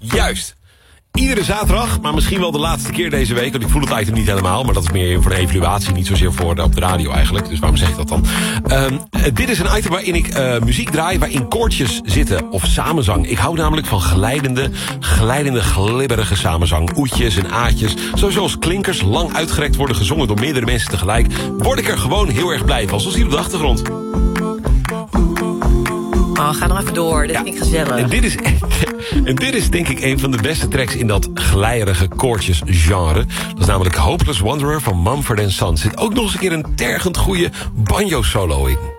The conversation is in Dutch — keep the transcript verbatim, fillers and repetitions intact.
Juist. Iedere zaterdag, maar misschien wel de laatste keer deze week... want ik voel het item niet helemaal, maar dat is meer voor de evaluatie... niet zozeer voor de, op de radio eigenlijk, dus waarom zeg ik dat dan? Um, dit is een item waarin ik uh, muziek draai... waarin koortjes zitten, of samenzang. Ik hou namelijk van glijdende, glijdende, glibberige samenzang. Oetjes en aatjes, zoals klinkers lang uitgerekt worden gezongen... door meerdere mensen tegelijk... word ik er gewoon heel erg blij van, zoals hier op de achtergrond. Oh, ga nog even door, dat ja, vind ik gezellig. En dit, is, en dit is denk ik een van de beste tracks in dat glijrige koortjes-genre. Dat is namelijk Hopeless Wanderer van Mumford and Sons. Er zit ook nog eens een keer een tergend goede banjo-solo in.